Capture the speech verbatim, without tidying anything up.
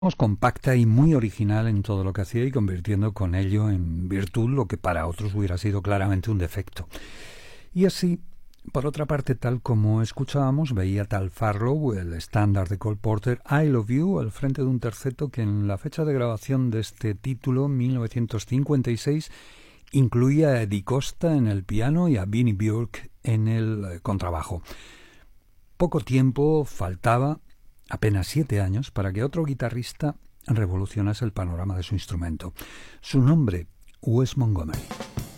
compacta y muy original en todo lo que hacía y convirtiendo con ello en virtud lo que para otros hubiera sido claramente un defecto. Y así, por otra parte, tal como escuchábamos, veía Tal Farlow, el estándar de Cole Porter, I Love You, al frente de un terceto que en la fecha de grabación de este título, mil novecientos cincuenta y seis, incluía a Eddie Costa en el piano y a Vinnie Björk en el contrabajo. Poco tiempo faltaba, apenas siete años, para que otro guitarrista revolucionase el panorama de su instrumento. Su nombre, Wes Montgomery.